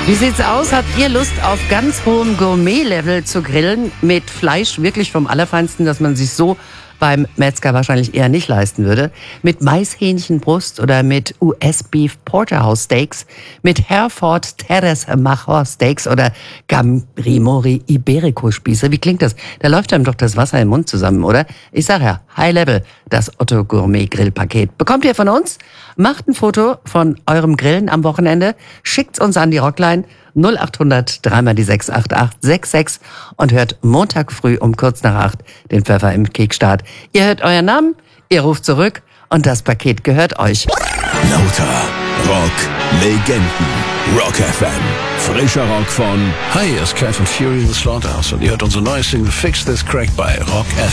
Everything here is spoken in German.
Wie sieht's aus? Habt ihr Lust auf ganz hohem Gourmet-Level zu grillen mit Fleisch wirklich vom Allerfeinsten, dass man sich so beim Metzger wahrscheinlich eher nicht leisten würde? Mit Maishähnchenbrust oder mit US-Beef Porterhouse Steaks, mit Hereford Terrace Major Steaks oder Gambrimori Iberico Spieße? Wie klingt das? Da läuft einem doch das Wasser im Mund zusammen, oder? Ich sag ja, High Level, das Otto Gourmet Grillpaket. Bekommt ihr von uns? Macht ein Foto von eurem Grillen am Wochenende, schickt's uns an die Rockline 0800 3 die 68866 und hört Montag früh um kurz nach 8 den Pfeffer im Kickstart. Ihr hört euren Namen, ihr ruft zurück und das Paket gehört euch. Lauter Rock Legenden. Rock FM. Frischer Rock von... Hi, hier ist Cat von Fury in the Slaughterhouse und ihr hört unsere neue Single Fix This Crack bei Rock FM.